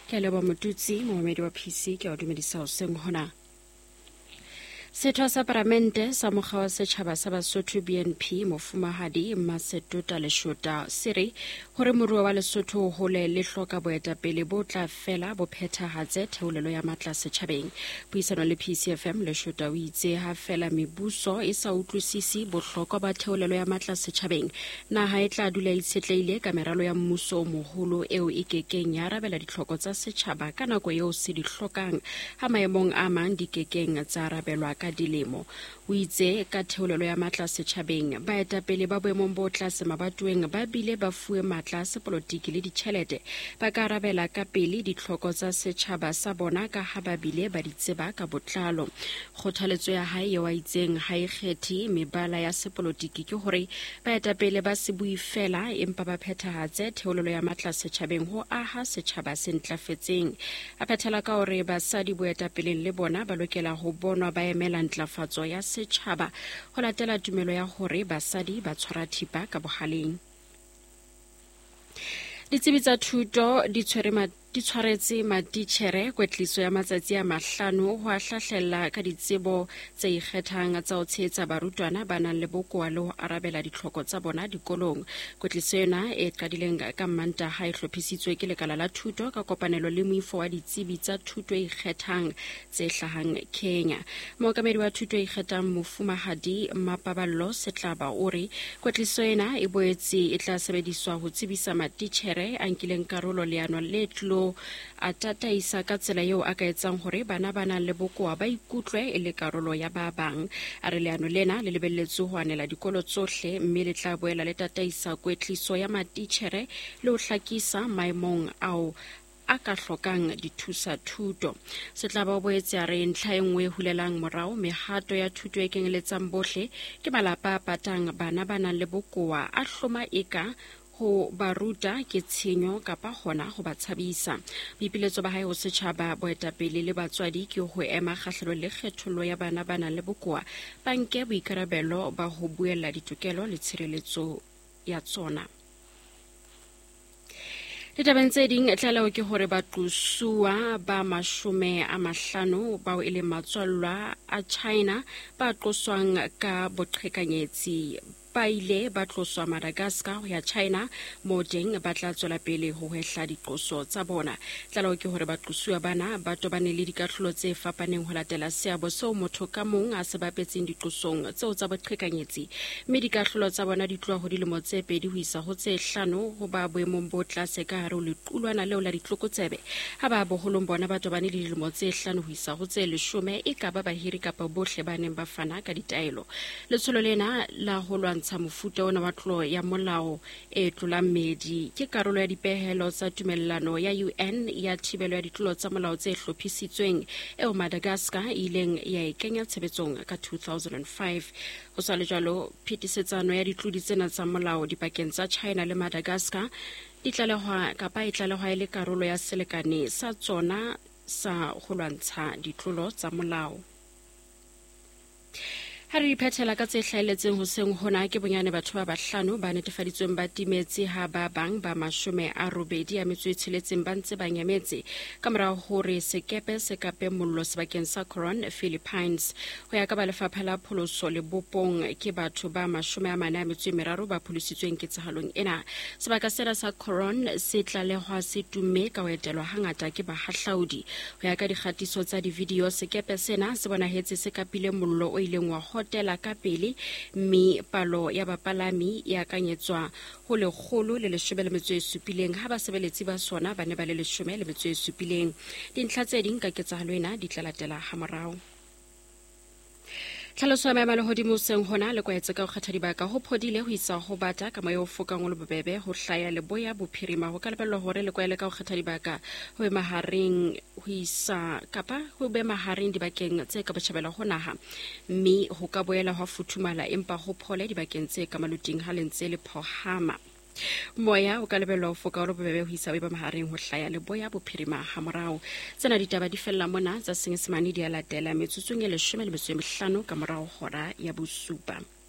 ke lebo motutsi moemedi wa PC ke o dumedisa o seng hona. Setho sa Parlamente sa mokga wa setjhaba sa Basotho BNP Mofumahadi Mmasetuta Leshota sere hore moruo wa Lesotho ho le hloka boetapele bo tla fela bo phethahatse theolelo ya matla setjhabeng. Puisano le PCFM Leshota o itse ha fela mebuso e sa utlwisisi bohlokwa ba theolelo ya matla setjhabeng, naha e tla dula itshetleile ka meralo ya mmuso moholo eo e kekeng ya arabela ditlhoko tsa setjhaba ka nako eo se di hlokang ha maemong a mang di kekeng tsa arabelwa ka dilemo. O itse ka theolelo ya matla setjhabeng baetapele ba boemong bo tlase mabatoweng ba bile ba fuwe matla a sepolotiki le ditjhelete ba ka arabela ka pele ditlhoko tsa setjhaba sa bona ka ha ba bile ba di tseba ka botlalo. Kgothaletso ya hae eo a itseng ha e kgethe mebala ya sepolotiki ke hore baetapele ba se bui fela empa ba phethahatse theolelo ya matla setjhabeng ho aha setjhaba se ntlafetseng. A phethela ka hore basadi boetapeleng le bona ba lokela ho bonwa ba emela ntlafatso ya setjhaba ho latela tumelo ya hore basadi ba tshwara thipa ka bohaleng. Ditsebi tsa thuto di tshwaretse matitjhere kwetliso ya matsatsi a 5 ho ahlahlella ka ditsebo tse ikgethang tsa ho tshehetsa barutwana ba nang le bokoa le ho arabela ditlhoko tsa bona dikolong. Kwetliso ena e qadileng ka Mantaha e hlophisitswe ke lekala la thuto ka kopanelo le moifo wa ditsebi tsa thuto e ikgethang tse hlahang Kenya. Mookamedi wa thuto e ikgethang Mofumahadi Mapaballo Setlaba o re kwetliso ena e boetse e tla sebediswa ho tsebisa matitjhere a nkileng karolo leano le tlo a tataisa ka tsela eo a ka etsang hore bana ba nang le bokoa ba ikutlwe e le karolo ya ba bang. A re leano lena le lebelletswe ho anela dikolo tsohle mme le tla boela le tataisa kwetliso ya matitjhere le ho hlakisa maemong ao a ka hlokang dithusa thuto. Setlaba o boetse a re ntlha e nngwe hulelang morao mehato ya thuto e kenyeletsang bohle ke malapa a patang bana ba nang le bokoa a hloma eka ho ba ruta ke tshenyo kapa hona ho ba tshabisa. Boipiletso ba hae ho setjhaba boetapele le batswadi ke ho ema kgahlano le kgethollo ya bana ba nang le bokoa ba nke boikarabelo ba ho buella ditokelo le tshireletso ya tsona. Ditabeng tse ding tlaleho ke hore baqosuwa ba 50 bao e leng matswallwa a China ba qoswang ka boqhekanyetsi ba ile ba tloswa Madagascar ho ya China moo teng ba tla tswela pele ho hwehla diqoso tsa bona. Tlaleho ke hore baqosuwa bana ba tobane le dikahlolo tse fapaneng ho latela seabo seo motho ka mong a se bapetseng diqosong tseo tsa boqhekanyetsi, mme dikahlolo tsa bona di tloha ho dilemo tse 2 ho isa ho tse 5 ho ba boemong bo tlase ka hare ho lequlwana leo la ditlokotsebe, ha ba boholong bona ba tobane le dilemo tse 5 ho isa ho tse 10 e ka ba bahiri kapa bohle ba neng ba fana ka ditaelo. Letsholo lena la ho lwantsha mofuta ona wa tlolo ya molao e tlolang medi ke karolo ya dipehelo tsa tumellano ya UN ya thibelo ya ditlolo tsa molao tse hlophisitsweng eo Madagascar ileng ya e kenya tshebetsong ka 2005. Ho sa le jwalo, phetisetsano ya ditlodi tsena tsa molao dipakeng tsa China le Madagascar e tlalehwa e le karolo ya selekane sa tsona sa ho lwantsha ditlolo tsa molao. Ha re iphethela ka tse hlaheletseng hoseng hona ke bonyane batho ba 5 ba netefaditsweng ba timetse ha ba bang ba 86 ba ntse ba nyametse ka mora hore sekepe se kape mollo sebakeng sa Coron Philippines. Ho ya ka ba lefapha la pholoso le bopong ke batho ba 43 ba pholositsweng ketsahalong ena. Sebaka sena sa Coron se tlalehwa se tumme ka ho etelwa hangata ke bahahlaudi. Ho ya ka dikgatiso tsa divideo sekepe sena se bonahetse se kapile mollo o ileng wa hotela ka pele mme palo ya bapalami ya kanyetswa ho 117 ha basebeletsi ba sona ba ne ba le 17. Dintlha tse ding ka ketsahalo ena di tla latela ha morao. Tlhaloso ya maemo a lehodimo seng hona le kwaetse ka ho kgetha dibaka ho phodile ho isa ho bata ka moya o fokang o le bobebe ho hlaya leboya bophirima ho ka lebellwa hore le kwaele ka ho kgetha dibaka ho be mahareng ho isa kapa ho be mahareng dibakeng tse ka botjhabela ho naha, mme ho ka boela ho futhumala empa ho phole dibakeng tse ka maluting ha lentse le phohama. Moya o ka lebellwa ho foka ho bobebe ho isa ba mahareng ho hlaya leboya bophirima ha morao. Tsena ditaba di fella mona tsa Senyesemane di a latela metsotsong e 15 ka morao hora ya bosupa.